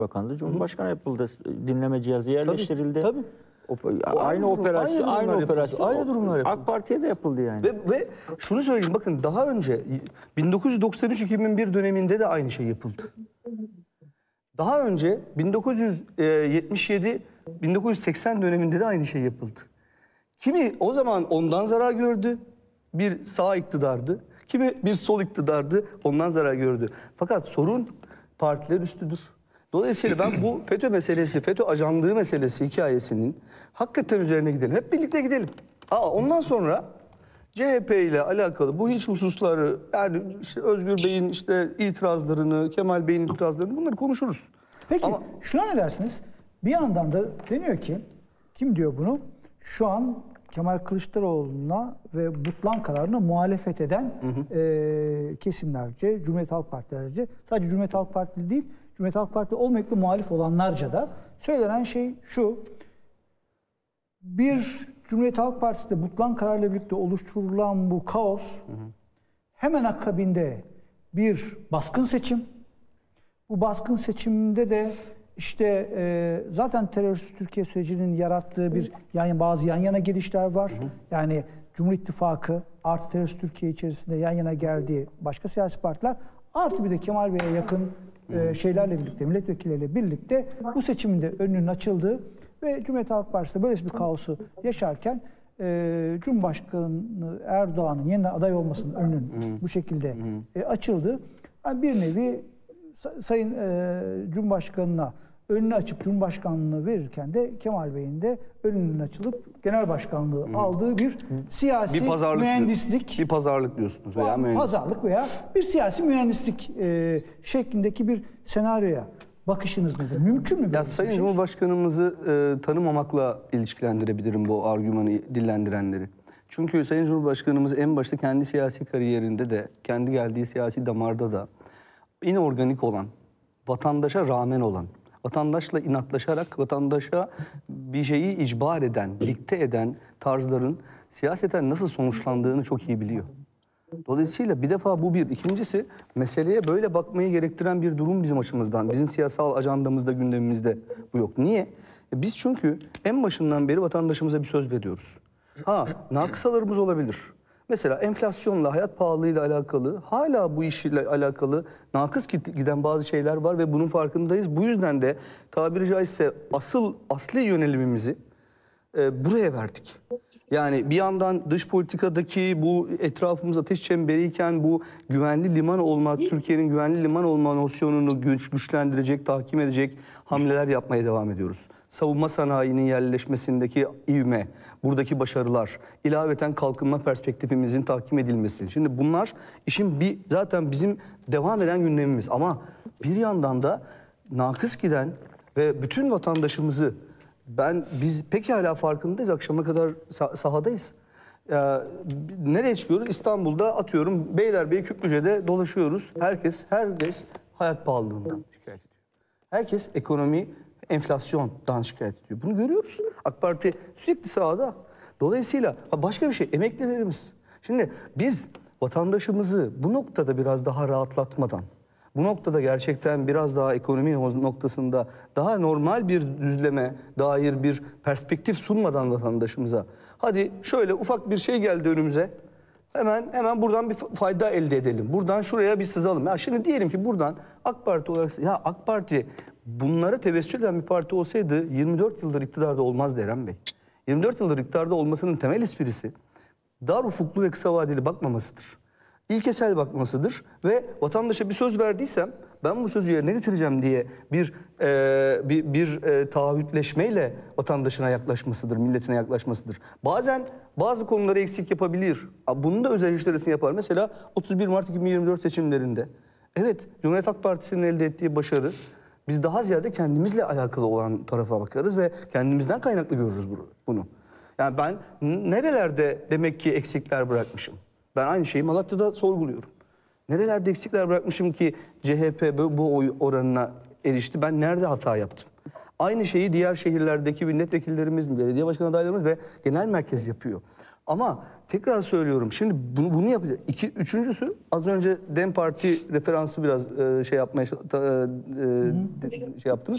Bakanlığı Cumhurbaşkanı yapıldı. Dinleme cihazı yerleştirildi. Tabii. Aynı operasyon. Aynı durumlar yapıldı. AK Parti'ye de yapıldı yani. Ve şunu söyleyeyim, bakın daha önce 1993-2001 döneminde de aynı şey yapıldı. Daha önce 1977-1980 döneminde de aynı şey yapıldı. Kimi o zaman ondan zarar gördü, bir sağ iktidardı. Kimi bir sol iktidardı, ondan zarar gördü. Fakat sorun partiler üstüdür. Dolayısıyla ben bu FETÖ meselesi, FETÖ ajanlığı meselesi hikayesinin hakikaten üzerine gidelim. Hep birlikte gidelim. Ondan sonra CHP ile alakalı bu hiç hususları, yani işte Özgür Bey'in işte itirazlarını, Kemal Bey'in itirazlarını, bunları konuşuruz. Peki şuna ne dersiniz? Bir yandan da deniyor ki, kim diyor bunu? Şu an Kemal Kılıçdaroğlu'na ve Butlan kararına muhalefet eden kesimlerce, Cumhuriyet Halk Partilerce, sadece Cumhuriyet Halk Partili değil, Cumhuriyet Halk Partili olmayıp da muhalif olanlarca da söylenen şey şu: bir Cumhuriyet Halk Partisi'de Butlan kararıyla birlikte oluşturulan bu kaos, hemen akabinde bir baskın seçim. Bu baskın seçimde de işte zaten terörist Türkiye sürecinin yarattığı bir bazı yan yana gelişler var. Yani Cumhur İttifakı artı terörist Türkiye içerisinde yan yana geldiği başka siyasi partiler, artı bir de Kemal Bey'e yakın şeylerle birlikte, milletvekilleriyle birlikte bu seçimin de önünün açıldığı ve Cumhuriyet Halk Partisi de böyle bir kaosu yaşarken Cumhurbaşkanı Erdoğan'ın yeniden aday olmasının önünün bu şekilde açıldığı, yani bir nevi Sayın Cumhurbaşkanı'na önünü açıp Cumhurbaşkanlığını verirken de Kemal Bey'in de önünün açılıp genel başkanlığı aldığı bir siyasi mühendislik. Bir pazarlık diyorsunuz veya pazarlık veya bir siyasi mühendislik şeklindeki bir senaryoya bakışınız nedir? Mümkün mü? Ya Sayın Cumhurbaşkanımızı tanımamakla ilişkilendirebilirim bu argümanı dillendirenleri. Çünkü Sayın Cumhurbaşkanımız en başta kendi siyasi kariyerinde de, kendi geldiği siyasi damarda da inorganik olan, vatandaşa rağmen olan, vatandaşla inatlaşarak vatandaşa bir şeyi icbar eden, dikte eden tarzların siyaseten nasıl sonuçlandığını çok iyi biliyor. Dolayısıyla bir defa bu bir. İkincisi, meseleye böyle bakmayı gerektiren bir durum bizim açımızdan. Bizim siyasal ajandamızda, gündemimizde bu yok. Niye? Biz çünkü en başından beri vatandaşımıza bir söz veriyoruz. Nakısalarımız olabilir. Mesela enflasyonla, hayat pahalılığıyla alakalı, hala bu işle alakalı nakıs giden bazı şeyler var ve bunun farkındayız. Bu yüzden de tabiri caizse asli yönelimimizi buraya verdik. Yani bir yandan dış politikadaki bu etrafımız ateş çemberiyken bu güvenli liman olma, Türkiye'nin güvenli liman olma nosyonunu güçlendirecek, tahkim edecek hamleler yapmaya devam ediyoruz. Savunma sanayinin yerleşmesindeki ivme, buradaki başarılar, ilaveten kalkınma perspektifimizin tahkim edilmesi. Şimdi bunlar işin zaten bizim devam eden gündemimiz. Ama bir yandan da nakıs giden ve bütün vatandaşımızı biz pekala farkındayız, akşama kadar sahadayız. Nereye çıkıyoruz? İstanbul'da atıyorum Beylerbeyi, Küplüce'de dolaşıyoruz. Herkes hayat pahalılığından şikayet ediyor. Herkes ekonomi, enflasyondan şikayet ediyor. Bunu görüyoruz. AK Parti sürekli sahada. Dolayısıyla başka bir şey, emeklilerimiz. Şimdi biz vatandaşımızı bu noktada biraz daha rahatlatmadan, bu noktada gerçekten biraz daha ekonomi noktasında daha normal bir düzleme dair bir perspektif sunmadan vatandaşımıza, hadi şöyle ufak bir şey geldi önümüze, hemen buradan bir fayda elde edelim. Buradan şuraya bir sızalım. Ya şimdi diyelim ki buradan AK Parti olarak, ya AK Parti bunlara tevessül eden bir parti olsaydı 24 yıldır iktidarda olmazdı Eren Bey. 24 yıldır iktidarda olmasının temel esprisi dar ufuklu ve kısa vadeli bakmamasıdır. İlkesel bakmasıdır ve vatandaşa bir söz verdiysem ben bu sözü yerine getireceğim diye bir taahhütleşmeyle vatandaşına yaklaşmasıdır, milletine yaklaşmasıdır. Bazen bazı konuları eksik yapabilir. Bunun da özel işlerisini yapar. Mesela 31 Mart 2024 seçimlerinde. Evet, Cumhuriyet Halk Partisi'nin elde ettiği başarı, biz daha ziyade kendimizle alakalı olan tarafa bakarız ve kendimizden kaynaklı görürüz bunu. Yani ben nerelerde demek ki eksikler bırakmışım? Ben aynı şeyi Malatya'da sorguluyorum. Nerelerde eksikler bırakmışım ki CHP bu oy oranına erişti? Ben nerede hata yaptım? Aynı şeyi diğer şehirlerdeki milletvekillerimiz, belediye başkan adaylarımız ve genel merkez yapıyor. Ama tekrar söylüyorum, şimdi bunu yapacak. Üçüncüsü, az önce DEM Parti referansı biraz şey yaptınız.